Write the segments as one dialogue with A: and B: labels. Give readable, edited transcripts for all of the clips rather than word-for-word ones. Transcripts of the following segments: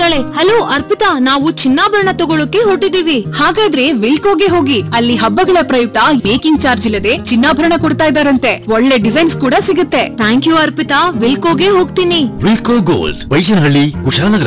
A: ಮಾಡ್ತಾಳೆ. ಹಲೋ ಅರ್ಪಿತಾ, ನಾವು ಚಿನ್ನಾಭರಣ ತಗೊಳಕ್ಕೆ ಹೊರಟಿದೀವಿ.
B: ಹಾಗಾದ್ರೆ ವಿಲ್ಕೋಗೆ ಹೋಗಿ, ಅಲ್ಲಿ ಹಬ್ಬಗಳ ಪ್ರಯುಕ್ತ ಮೇಕಿಂಗ್ ಚಾರ್ಜ್ ಇಲ್ಲದೆ ಚಿನ್ನಾಭರಣ ಕೊಡ್ತಾ ಇದಾರಂತೆ. ಒಳ್ಳೆ ಡಿಸೈನ್ಸ್ ಕೂಡ ಸಿಗುತ್ತೆ.
A: ಥ್ಯಾಂಕ್ ಯು ಅರ್ಪಿತಾ, ವಿಲ್ಕೋಗೆ ಹೋಗ್ತೀನಿ.
C: ವಿಲ್ಕೋ ಗೋಲ್ಡ್, ಬೈಶನಹಳ್ಳಿ, ಕುಶಾಲನಗರ.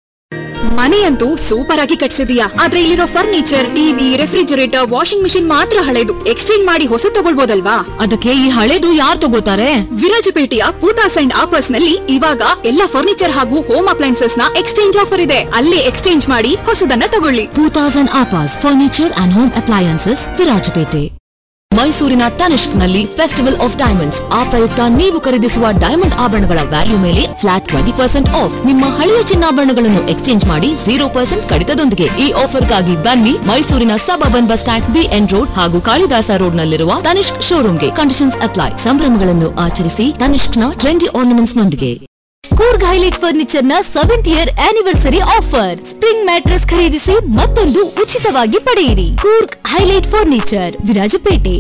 B: ಮನೆಯಂತೂ ಸೂಪರ್ ಆಗಿ ಕಟ್ಸಿದೀಯಾ, ಆದ್ರೆ ಇಲ್ಲಿರೋ furniture, TV, refrigerator, washing machine ಮಾತ್ರ ಹಳೆದು. ಎಕ್ಸ್ಚೇಂಜ್ ಮಾಡಿ ಹೊಸ ತಗೊಳ್ಬೋದಲ್ವಾ?
A: ಅದಕ್ಕೆ ಈ ಹಳೇದು ಯಾರು ತಗೋತಾರೆ?
B: ವಿರಾಜಪೇಟೆಯ ಪೂತಾಸ್ ಅಂಡ್ ಆಪರ್ಸ್ ನಲ್ಲಿ ಇವಾಗ ಎಲ್ಲ ಫರ್ನಿಚರ್ ಹಾಗೂ ಹೋಮ್ ಅಪ್ಲೈನ್ಸಸ್ ನ ಎಕ್ಸ್ಚೇಂಜ್ ಆಫರ್ ಇದೆ. ಅಲ್ಲೇ ಎಕ್ಸ್ಚೇಂಜ್ ಮಾಡಿ ಹೊಸದನ್ನ ತಗೊಳ್ಳಿ.
A: Poothas and ಆಪರ್ಸ್ furniture and home appliances, Virajpet. ಮೈಸೂರಿನ ತನಿಷ್ಕ್ ನಲ್ಲಿ ಫೆಸ್ಟಿವಲ್ ಆಫ್ ಡೈಮಂಡ್ಸ್. ಆ ಪ್ರಯುಕ್ತ ನೀವು ಖರೀದಿಸುವ ಡೈಮಂಡ್ ಆಭರಣಗಳ ವ್ಯಾಲ್ಯೂ ಮೇಲೆ ಫ್ಲಾಟ್ 20% ಆಫ್. ನಿಮ್ಮ ಹಳೆಯ ಚಿನ್ನಾಭರಣಗಳನ್ನು ಎಕ್ಸ್ಚೇಂಜ್ ಮಾಡಿ 0% ಕಡಿತದೊಂದಿಗೆ. ಈ ಆಫರ್ಗಾಗಿ ಬನ್ನಿ ಮೈಸೂರಿನ suburban bus stand, BN road ಹಾಗೂ ಕಾಳಿದಾಸ ರೋಡ್ ನಲ್ಲಿರುವ ತನಿಷ್ಕ್ ಶೋರೂಮ್ಗೆ. Conditions apply. ಸಂಭ್ರಮಗಳನ್ನು ಆಚರಿಸಿ ತನಿಷ್ಕ್ ನ ಟ್ರೆಂಡಿ ಆರ್ನಮೆಂಟ್ಸ್ ನೊಂದಿಗೆ. ಕೂರ್ಗ್ ಹೈಲೈಟ್ ಫರ್ನಿಚರ್ ನ 7th year anniversary offer. Spring mattress ಖರೀದಿಸಿ ಮತ್ತೊಂದು ಉಚಿತವಾಗಿ ಪಡೆಯಿರಿ. Coorg highlight furniture, Virajpet.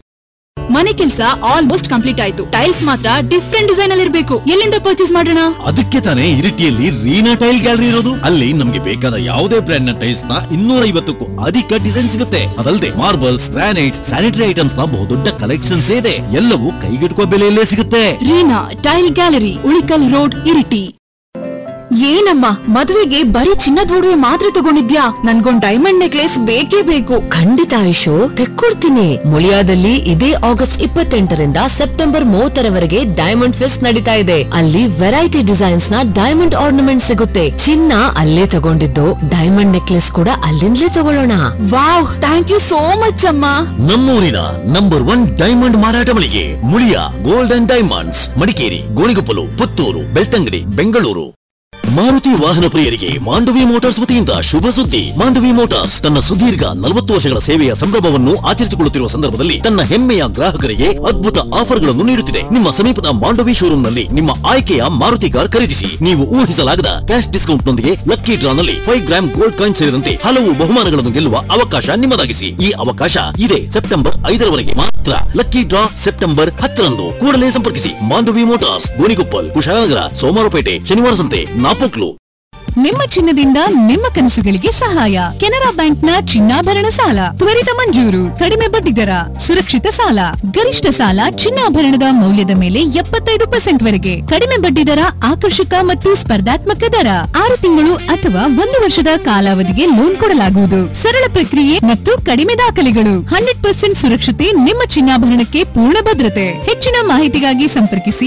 B: ಮನೆ ಕೆಲಸ ಆಲ್ಮೋಸ್ಟ್ ಕಂಪ್ಲೀಟ್ ಆಯ್ತು. ಟೈಲ್ಸ್ ಮಾತ್ರ ಡಿಫ್ರೆಂಟ್ ಡಿಸೈನ್ ಅಲ್ಲಿ ಇರಬೇಕು. ಎಲ್ಲಿಂದ ಪರ್ಚೇಸ್ ಮಾಡೋಣ?
C: ಅದಕ್ಕೆ ತಾನೇ ಇರಿಟಿಯಲ್ಲಿ ರೀನಾ ಟೈಲ್ ಗ್ಯಾಲರಿ ಇರೋದು. ಅಲ್ಲಿ ನಮ್ಗೆ ಬೇಕಾದ ಯಾವುದೇ ಬ್ರ್ಯಾಂಡ್ ನ ಟೈಲ್ಸ್ ನ 250ಕ್ಕೂ ಅಧಿಕ ಡಿಸೈನ್ ಸಿಗುತ್ತೆ. ಅದಲ್ಲದೆ ಮಾರ್ಬಲ್ಸ್, ಗ್ರಾನೈಟ್ಸ್, ಸ್ಯಾನಿಟರಿ ಐಟಮ್ಸ್ ನ ಬಹುದೊಡ್ಡ ಕಲೆಕ್ಷನ್ಸ್ ಇದೆ. ಎಲ್ಲವೂ ಕೈಗೆಟುಕುವ ಬೆಲೆಯಲ್ಲೇ ಸಿಗುತ್ತೆ.
B: Reena tail gallery, Ulikkal road, Iritty. ಏನಮ್ಮ, ಮದುವೆಗೆ ಬರೀ ಚಿನ್ನದ ಒಡವೆ ಮಾತ್ರ ತಗೊಂಡಿದ್ಯಾ? ನನ್ಗೊಂದ್ ಡೈಮಂಡ್ ನೆಕ್ಲೆಸ್ ಬೇಕೇ ಬೇಕು.
A: ಖಂಡಿತ ಆಯುಷು, ತೆಕ್ಕೊಡ್ತೀನಿ. ಮುಳಿಯಾದಲ್ಲಿ ಇದೇ ಆಗಸ್ಟ್ 28ರಿಂದ ಸೆಪ್ಟೆಂಬರ್ 30ರವರೆಗೆ ಡೈಮಂಡ್ ಫೆಸ್ಟ್ ನಡೀತಾ ಇದೆ. ಅಲ್ಲಿ ವೆರೈಟಿ ಡಿಸೈನ್ಸ್ ನ ಡೈಮಂಡ್ ಆರ್ನಮೆಂಟ್ ಸಿಗುತ್ತೆ. ಚಿನ್ನ ಅಲ್ಲೇ ತಗೊಂಡಿದ್ದು, ಡೈಮಂಡ್ ನೆಕ್ಲೆಸ್ ಕೂಡ ಅಲ್ಲಿಂದಲೇ ತಗೊಳ್ಳೋಣ.
B: Wow, thank you so much ಅಮ್ಮ.
C: ನಮ್ಮೂರಿನ ನಂಬರ್ 1 ಡೈಮಂಡ್ ಮಾರಾಟ ಮಳಿಗೆ Muliya gold and diamonds, Madikeri, Gonikoppal, Puttur, Belthangady, Bengaluru. Maruti ವಾಹನ ಪ್ರಿಯರಿಗೆ ಮಾಂಡವಿ ಮೋಟಾರ್ಸ್ ವತಿಯಿಂದ ಶುಭ ಸುದ್ದಿ. ಮಾಂಡವಿ ಮೋಟಾರ್ಸ್ ತನ್ನ ಸುದೀರ್ಘ 40 ವರ್ಷಗಳ ಸೇವೆಯ ಸಂಭ್ರಮವನ್ನು ಆಚರಿಸಿಕೊಳ್ಳುತ್ತಿರುವ ಸಂದರ್ಭದಲ್ಲಿ ತನ್ನ ಹೆಮ್ಮೆಯ ಗ್ರಾಹಕರಿಗೆ ಅದ್ಭುತ ಆಫರ್ಗಳನ್ನು ನೀಡುತ್ತಿದೆ. ನಿಮ್ಮ ಸಮೀಪದ ಮಾಂಡವಿ ಶೋರೂಮ್ನಲ್ಲಿ ನಿಮ್ಮ ಆಯ್ಕೆಯ ಮಾರುತಿ ಕಾರ್ ಖರೀದಿಸಿ. ನೀವು ಊಹಿಸಲಾಗದ ಕ್ಯಾಶ್ ಡಿಸ್ಕೌಂಟ್ ನೊಂದಿಗೆ ಲಕ್ಕಿ ಡ್ರಾ ನಲ್ಲಿ 5 ಗ್ರಾಮ್ ಗೋಲ್ಡ್ ಕಾಯಿನ್ ಸೇರಿದಂತೆ ಹಲವು ಬಹುಮಾನಗಳನ್ನು ಗೆಲ್ಲುವ ಅವಕಾಶ ನಿಮ್ಮದಾಗಿಸಿ. ಈ ಅವಕಾಶ ಇದೆ ಸೆಪ್ಟೆಂಬರ್ 5ರವರೆಗೆ ಮಾತ್ರ. Lucky draw September 10ರಂದು. ಕೂಡಲೇ ಸಂಪರ್ಕಿಸಿ ಮಾಂಡವಿ ಮೋಟಾರ್ಸ್, ಗೋಣಿಗೊಪ್ಪಲ್, ಕುಶಾಲನಗರ, ಸೋಮವಾರಪೇಟೆ, ಶನಿವಾರ ಸಂತೆ, ನಾಪೋಕ್ಲು.
B: ನಿಮ್ಮ ಚಿನ್ನದಿಂದ ನಿಮ್ಮ ಕನಸುಗಳಿಗೆ ಸಹಾಯ. ಕೆನರಾ ಬ್ಯಾಂಕ್ ನ ಚಿನ್ನಾಭರಣ ಸಾಲ, ತ್ವರಿತ ಮಂಜೂರು, ಕಡಿಮೆ ಬಡ್ಡಿ ದರ, ಸುರಕ್ಷಿತ ಸಾಲ. ಗರಿಷ್ಠ ಸಾಲ ಚಿನ್ನಾಭರಣದ ಮೌಲ್ಯದ ಮೇಲೆ 75% ವರೆಗೆ. ಕಡಿಮೆ ಬಡ್ಡಿ ದರ, ಆಕರ್ಷಕ ಮತ್ತು ಸ್ಪರ್ಧಾತ್ಮಕ ದರ. 6 ತಿಂಗಳು ಅಥವಾ 1 ವರ್ಷದ ಕಾಲಾವಧಿಗೆ ಲೋನ್ ಕೊಡಲಾಗುವುದು. ಸರಳ ಪ್ರಕ್ರಿಯೆ ಮತ್ತು ಕಡಿಮೆ ದಾಖಲೆಗಳು. 100% ಸುರಕ್ಷತೆ. ನಿಮ್ಮ ಚಿನ್ನಾಭರಣಕ್ಕೆ ಪೂರ್ಣ ಭದ್ರತೆ. ಹೆಚ್ಚಿನ ಮಾಹಿತಿಗಾಗಿ ಸಂಪರ್ಕಿಸಿ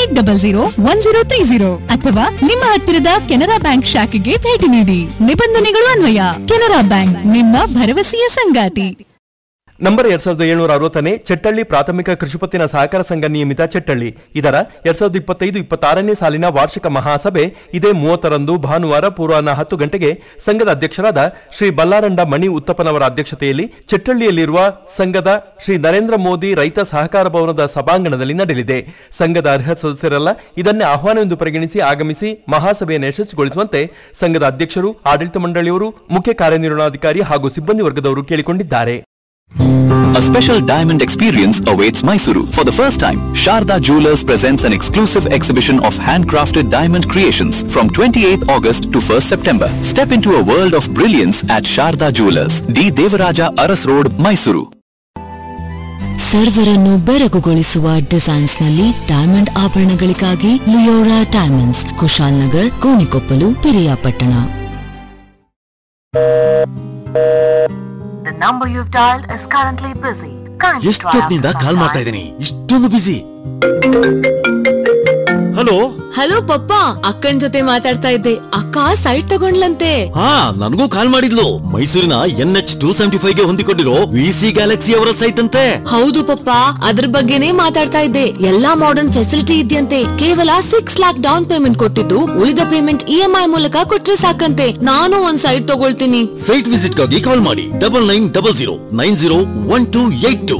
B: 1800 1030 ಅಥವಾ ನಿಮ್ಮ ಹತ್ತಿರದ ಕೆನರಾ ಬ್ಯಾಂಕ್ ಶಾಖೆಗೆ ಭೇಟಿ ನೀಡಿ. ನಿಬಂಧನೆಗಳು ಅನ್ವಯ. ಕೆನರಾ ಬ್ಯಾಂಕ್, ನಿಮ್ಮ ಭರವಸೆಯ ಸಂಗಾತಿ.
D: ನಂಬರ್ 2760ನೇ ಚಟ್ಟಳ್ಳಿ ಪ್ರಾಥಮಿಕ ಕೃಷಿಪತ್ತಿನ ಸಹಕಾರ ಸಂಘ ನಿಯಮಿತ ಚಟ್ಟಳ್ಳಿ ಇದರ 2025-26ನೇ ಸಾಲಿನ ವಾರ್ಷಿಕ ಮಹಾಸಭೆ ಇದೇ 30ರಂದು ಭಾನುವಾರ ಪೂರ್ವಾಹ್ನ 10 ಗಂಟೆಗೆ ಸಂಘದ ಅಧ್ಯಕ್ಷರಾದ ಶ್ರೀ ಬಲ್ಲಾರಂಡ ಮಣಿ ಉತ್ತಪ್ಪನವರ ಅಧ್ಯಕ್ಷತೆಯಲ್ಲಿ ಚಟ್ಟಳ್ಳಿಯಲ್ಲಿರುವ ಸಂಘದ ಶ್ರೀ ನರೇಂದ್ರ ಮೋದಿ ರೈತ ಸಹಕಾರ ಭವನದ ಸಭಾಂಗಣದಲ್ಲಿ ನಡೆಯಲಿದೆ. ಸಂಘದ ಅರ್ಹ ಸದಸ್ಯರೆಲ್ಲ ಇದನ್ನೇ ಆಹ್ವಾನವೆಂದು ಪರಿಗಣಿಸಿ ಆಗಮಿಸಿ ಮಹಾಸಭೆಯನ್ನು ಯಶಸ್ವಿಗೊಳಿಸುವಂತೆ ಸಂಘದ ಅಧ್ಯಕ್ಷರು, ಆಡಳಿತ ಮಂಡಳಿಯವರು, ಮುಖ್ಯ ಕಾರ್ಯನಿರ್ವಹಣಾಧಿಕಾರಿ ಹಾಗೂ ಸಿಬ್ಬಂದಿ ವರ್ಗದವರು ಕೇಳಿಕೊಂಡಿದ್ದಾರೆ.
E: A special diamond experience awaits Mysuru. For the first time, Sharda Jewelers presents an exclusive exhibition of handcrafted diamond creations from 28th August to 1st September. Step into a world of brilliance at Sharda Jewelers, D. Devaraja Aras Road, Mysuru.
A: ಸರ್ವರನ್ನು ಬೆರಗುಗೊಳಿಸುವ designs ನಲ್ಲಿ diamond ಆಭರಣಗಳಿಗಾಗಿ Leora diamonds, Kushalnagar, Gonikoppal, Piriyapatna.
F: The number you've dialed is currently busy.
C: ಎಷ್ಟೊತ್ತಿನಿಂದ ಕಾಲ್ ಮಾಡ್ತಾ ಇದ್ದೀನಿ, ಇಷ್ಟೊಂದು ಬಿಸಿ. Hello
A: hello ಪಪ್ಪ, ಅಕ್ಕನ್ ಜೊತೆ ಮಾತಾಡ್ತಾ ಇದ್ದೆ. ಅಕ್ಕ site ತಗೊಂಡ್ಲಂತೆ.
C: ಹಾ, ನನಗೂ ಕಾಲ್ ಮಾಡಿದ್ಲು. ಮೈಸೂರಿನ NH 275ಗೆ ಹೊಂದಿಕೊಂಡಿರೋ VC ಗ್ಯಾಲಕ್ಸಿ ಅವರ ಸೈಟ್ ಅಂತೆ.
A: ಹೌದು ಪಪ್ಪ, ಅದ್ರ ಬಗ್ಗೆನೇ ಮಾತಾಡ್ತಾ ಇದ್ದೆ. ಎಲ್ಲಾ ಮಾಡರ್ನ್ ಫೆಸಿಲಿಟಿ ಇದೆಯಂತೆ. ಕೇವಲ 6 lakhs ಡೌನ್ ಪೇಮೆಂಟ್ ಕೊಟ್ಟಿದ್ದು, ಉಳಿದ ಪೇಮೆಂಟ್ EMI ಮೂಲಕ ಕೊಟ್ರೆ ಸಾಕಂತೆ. ನಾನು ಒಂದ್ ಸೈಟ್ ತಗೊಳ್ತೀನಿ.
C: ಸೈಟ್ ವಿಸಿಟ್ ಗಾಗಿ ಕಾಲ್ ಮಾಡಿ 9900 901282.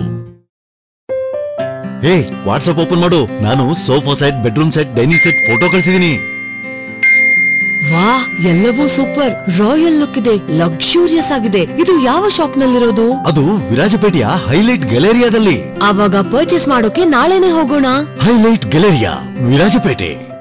C: ಹೇ, ವಾಟ್ಸ್ಆಪ್ ಓಪನ್ ಮಾಡು. ನಾನು sofa set, bedroom set, dining set photo ಕಳಿಸಿದೀನಿ.
A: ವಾ, ಎಲ್ಲವೂ ಸೂಪರ್. ರಾಯಲ್ ಲುಕ್ ಇದೆ, ಲಕ್ಸುರಿಯಸ್ ಆಗಿದೆ. ಇದು ಯಾವ ಶಾಪ್ ನಲ್ಲಿರೋದು?
C: ಅದು ವಿರಾಜಪೇಟೆಯ ಹೈಲೈಟ್ ಗ್ಯಾಲರಿಯಾದಲ್ಲಿ.
A: ಆವಾಗ ಪರ್ಚೇಸ್ ಮಾಡೋಕೆ ನಾಳೆನೆ ಹೋಗೋಣ.
C: Highlight Galleria, Virajpet.